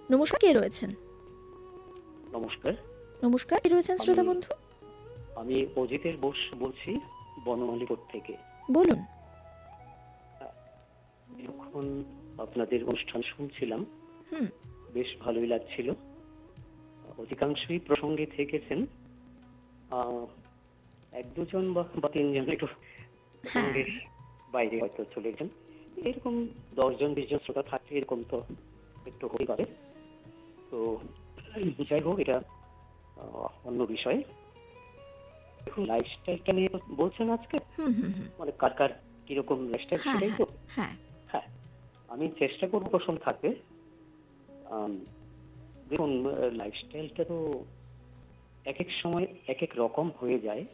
নমস্কার, কে রয়েছেন? নমস্কার। নমস্কার, কে রয়েছেন শ্রোতা আমি বন্ধু? আমি অজিতের বোস বলছি, বনমালীপুর থেকে। বলুন। যখন আপনাদের অনুষ্ঠান শুনছিলাম, হুম। বেশ ভালোই লাগছিল। অধিকাংশই প্রসঙ্গে থেকেছেন। আহ, এক দুজন বা তিনজন একটু হ্যাঁ। প্রসঙ্গের বাইরে হয়তো চলে গেছেন। এরকম 10 জন 20 জন শ্রোতা থাকছে, এরকম তো একটু হতে পারে। তো যাই হোক, এটা অন্য বিষয়। দেখুন, লাইফস্টাইলটা নিয়ে তো বলছেন আজকে, হুম হুম হুম। মানে কার কার কিরকম লাইফস্টাইল হ্যাঁ সেটাই হ্যাঁ তো। হ্যাঁ। হ্যাঁ, আমি চেষ্টা করবো প্রশ্ন থাকবে। আম, দেখুন, লাইফস্টাইলটা তো এক এক সময় এক এক রকম হয়ে যায়।